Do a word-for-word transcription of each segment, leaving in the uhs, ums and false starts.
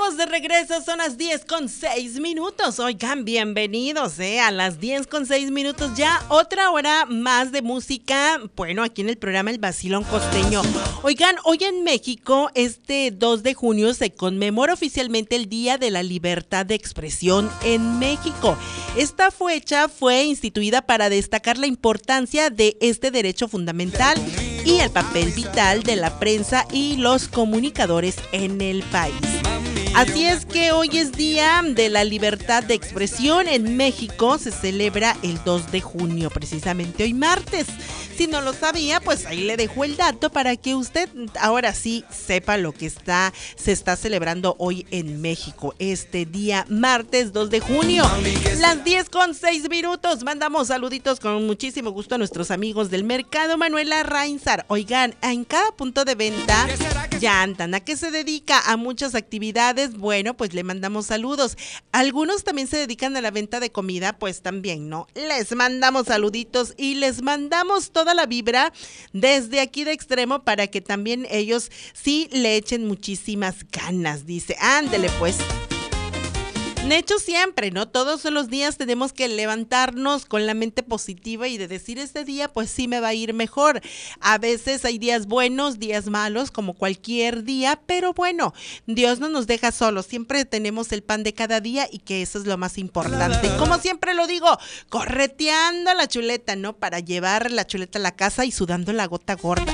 estamos de regreso, son las diez con seis minutos. Oigan, bienvenidos eh, a las diez con seis minutos, ya otra hora más de música, bueno, aquí en el programa El Vacilón Costeño. Oigan, hoy en México, este dos de junio, se conmemora oficialmente el Día de la Libertad de Expresión en México. Esta fecha fue instituida para destacar la importancia de este derecho fundamental y el papel vital de la prensa y los comunicadores en el país. Así es que hoy es Día de la Libertad de Expresión en México, se celebra el dos de junio, precisamente hoy martes. Si no lo sabía, pues ahí le dejo el dato para que usted ahora sí sepa lo que está se está celebrando hoy en México, este día martes dos de junio. Las diez con seis minutos, mandamos saluditos con muchísimo gusto a nuestros amigos del mercado Manuela Reinsar. Oigan, en cada punto de venta ya andan. ¿A qué se dedica? A muchas actividades. Bueno, pues le mandamos saludos. Algunos también se dedican a la venta de comida, pues también, ¿no? Les mandamos saluditos y les mandamos toda la vibra desde aquí de Extremo para que también ellos sí le echen muchísimas ganas, dice. Ándele pues. De hecho, siempre, ¿no? Todos los días tenemos que levantarnos con la mente positiva y de decir, este día pues sí me va a ir mejor. A veces hay días buenos, días malos, como cualquier día, pero bueno, Dios no nos deja solos. Siempre tenemos el pan de cada día y que eso es lo más importante. Como siempre lo digo, correteando la chuleta, ¿no? Para llevar la chuleta a la casa y sudando la gota gorda.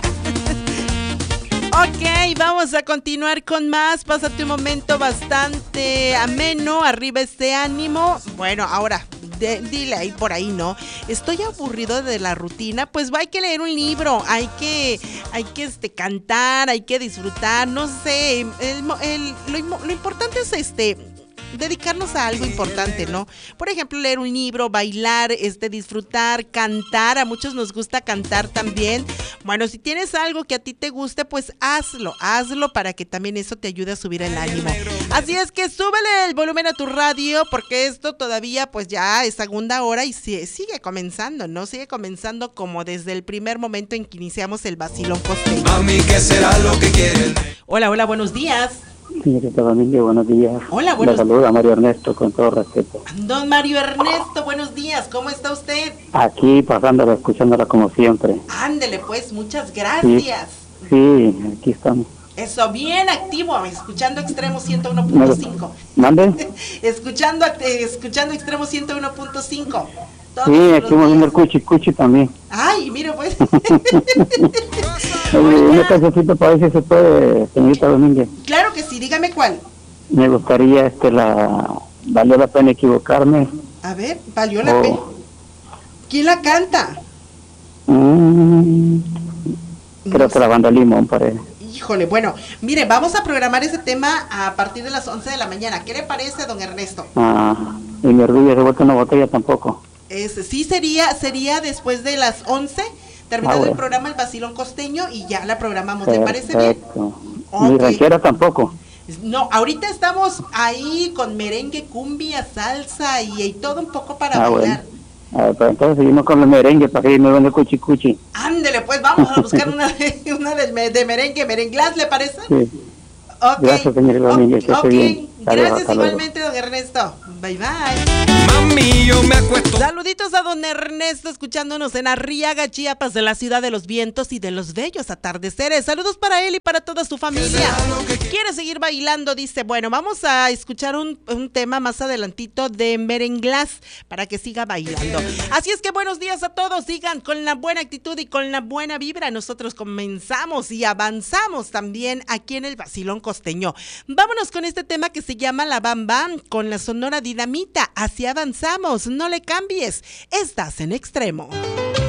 Ok, vamos a continuar con más. Pásate un momento bastante ameno, arriba ese ánimo. Bueno, ahora, de, dile ahí por ahí, ¿no? Estoy aburrido de la rutina, pues hay que leer un libro, hay que, hay que este, cantar, hay que disfrutar, no sé. El, el, lo, lo importante es este... dedicarnos a algo importante, ¿no? Por ejemplo, leer un libro, bailar, este, disfrutar, cantar. A muchos nos gusta cantar también. Bueno, si tienes algo que a ti te guste, pues hazlo, hazlo para que también eso te ayude a subir el ánimo. Así es que súbele el volumen a tu radio, porque esto todavía, pues ya es segunda hora y sigue comenzando, ¿no? Sigue comenzando como desde el primer momento en que iniciamos el Vacilón Costeño. Mami, ¿qué será lo que quieren? Hola, hola, buenos días. Señorita familia, buenos días. Hola, buenos días. Le saluda Mario Ernesto con todo respeto. Don Mario Ernesto, buenos días, ¿cómo está usted? Aquí pasándola, escuchándola como siempre. Ándele pues, muchas gracias. Sí, sí, aquí estamos. Eso, bien activo, escuchando Extremo ciento uno punto cinco. ¿Mande? escuchando, escuchando Extremo ciento uno punto cinco. Sí, aquí viendo el cuchi cuchi también. Ay, mire pues. Un casecito para ver si se puede, señorita Domínguez. Claro que sí, dígame cuál. Me gustaría, este, la... ¿Valió la pena equivocarme? A ver, ¿valió la oh. pena? ¿Quién la canta? Mm, creo no que sé. La banda Limón, parece. Híjole, bueno, mire, vamos a programar ese tema a partir de las once de la mañana. ¿Qué le parece, don Ernesto? Ah, y mi orgullo se vuelve una botella tampoco. Es, sí, sería sería después de las once, terminado ah, bueno. el programa El Vacilón Costeño y ya la programamos. ¿Le parece bien? Okay. Ni ranchera tampoco. No, ahorita estamos ahí con merengue, cumbia, salsa y, y todo un poco para ah, bailar. Bueno. A ver, pues entonces seguimos con el merengue para que me venga cuchi cuchi. Ándele, pues vamos a buscar una, de, una de, de merengue, merenglás, ¿le parece? Sí. Okay. Gracias, señor Domínguez. Ok, okay. Gracias Adiós, igualmente, don Ernesto. Bye, bye. Mami, yo me acuesto. Saluditos a don Ernesto, escuchándonos en Arriaga, Chiapas, de la ciudad de los vientos y de los bellos atardeceres. Saludos para él y para toda su familia. Quiere seguir bailando, dice. Bueno, vamos a escuchar un, un tema más adelantito de merenglás para que siga bailando. Así es que buenos días a todos. Sigan con la buena actitud y con la buena vibra. Nosotros comenzamos y avanzamos también aquí en el Vacilón Costeño. Vámonos con este tema que se llama La Bamba con la Sonora Dinamita. Así avanzamos, no le cambies. Estás en Extremo.